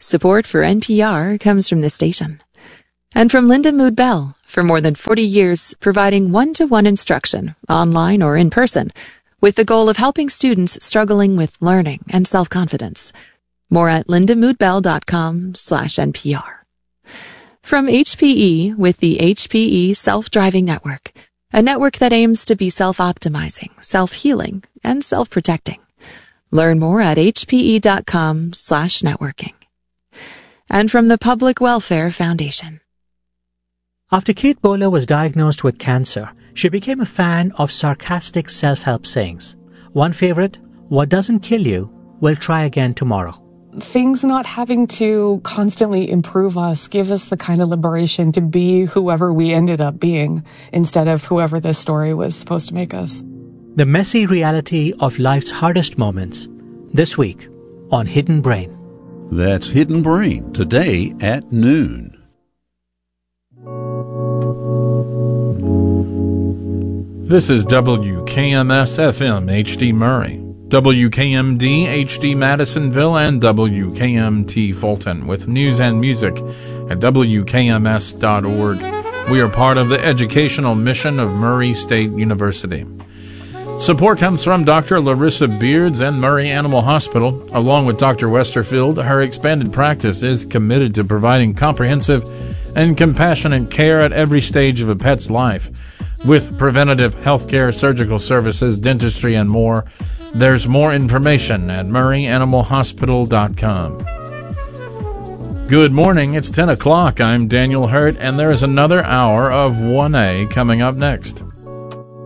Support for NPR comes from this station. And from Linda Mood Bell, for more than 40 years providing one-to-one instruction, online or in person, with the goal of helping students struggling with learning and self-confidence. More at lindamoodbell.com/NPR. From HPE with the HPE Self-Driving Network, a network that aims to be self-optimizing, self-healing, and self-protecting. Learn more at hpe.com/networking. And from the Public Welfare Foundation. After Kate Bowler was diagnosed with cancer, she became a fan of sarcastic self-help sayings. One favorite, "What doesn't kill you will try again tomorrow." Things not having to constantly improve us give us the kind of liberation to be whoever we ended up being instead of whoever this story was supposed to make us. The messy reality of life's hardest moments, this week on Hidden Brain. That's Hidden Brain, today at noon. This is WKMS-FM HD Murray, WKMD HD Madisonville, and WKMT Fulton with news and music at WKMS.org. We are part of the educational mission of Murray State University. Support comes from Dr. Larissa Beards and Murray Animal Hospital. Along with Dr. Westerfield, her expanded practice is committed to providing comprehensive and compassionate care at every stage of a pet's life. With preventative health care, surgical services, dentistry, and more. There's more information at murrayanimalhospital.com. Good morning. It's 10 o'clock. I'm Daniel Hurt, and there is another hour of 1A coming up next.